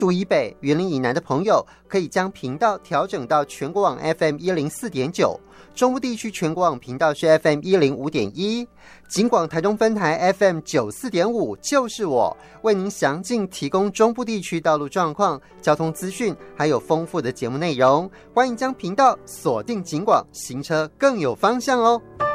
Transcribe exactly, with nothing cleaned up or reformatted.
住以北、员林以南的朋友可以将频道调整到全国网 F M 一零四点九，中部地区全国网频道是 F M 一零五点一，警广台中分台 F M 九四点五就是我，为您详尽提供中部地区道路状况、交通资讯，还有丰富的节目内容。欢迎将频道锁定警广，行车更有方向哦。